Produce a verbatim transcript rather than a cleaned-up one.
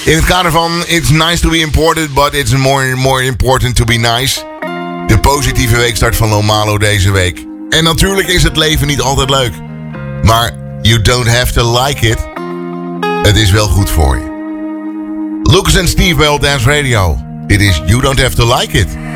In het kader van It's nice to be important, but it's more, more important to be nice. De positieve weekstart van Lomalo deze week. En natuurlijk is het leven niet altijd leuk. Maar you don't have to like it. Het is wel goed voor je. Lucas en Steve bij Old Dance Radio. Dit is You Don't Have to Like It.